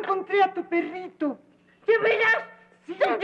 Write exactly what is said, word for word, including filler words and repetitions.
encontré a tu perrito. ¿De veras? Sí. ¿Dónde